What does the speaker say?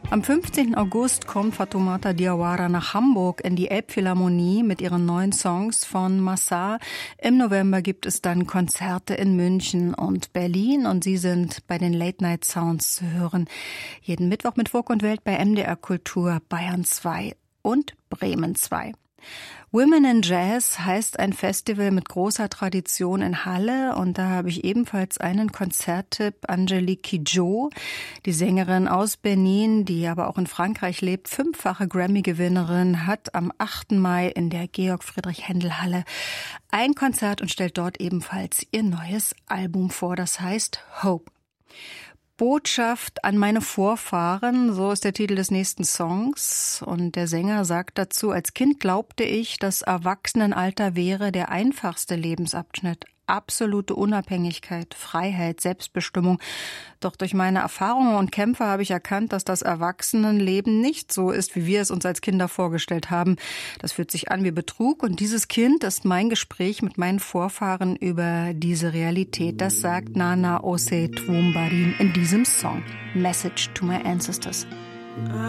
Am 15. August kommt Fatoumata Diawara nach Hamburg in die Elbphilharmonie mit ihren 9 Songs von Massar. Im November gibt es dann Konzerte in München und Berlin und sie sind bei den Late Night Sounds zu hören. Jeden Mittwoch mit Funk und Welt bei MDR Kultur, Bayern 2 und Bremen 2. Women in Jazz heißt ein Festival mit großer Tradition in Halle und da habe ich ebenfalls einen Konzerttipp. Angelique Kidjo, die Sängerin aus Benin, die aber auch in Frankreich lebt, 5-fache Grammy-Gewinnerin, hat am 8. Mai in der Georg-Friedrich-Händel-Halle ein Konzert und stellt dort ebenfalls ihr neues Album vor, das heißt Hope. Botschaft an meine Vorfahren, so ist der Titel des nächsten Songs. Und der Sänger sagt dazu, als Kind glaubte ich, das Erwachsenenalter wäre der einfachste Lebensabschnitt. Absolute Unabhängigkeit, Freiheit, Selbstbestimmung. Doch durch meine Erfahrungen und Kämpfe habe ich erkannt, dass das Erwachsenenleben nicht so ist, wie wir es uns als Kinder vorgestellt haben. Das fühlt sich an wie Betrug und dieses Kind ist mein Gespräch mit meinen Vorfahren über diese Realität. Das sagt Nana Osei Twumbarim in diesem Song. Message to my ancestors.